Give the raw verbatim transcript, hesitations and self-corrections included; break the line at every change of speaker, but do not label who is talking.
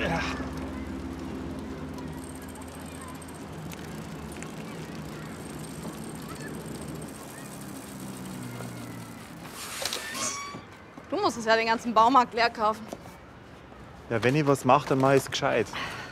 Du musst es ja den ganzen Baumarkt leer kaufen.
Ja, wenn ich was mache, dann mache ich es gescheit.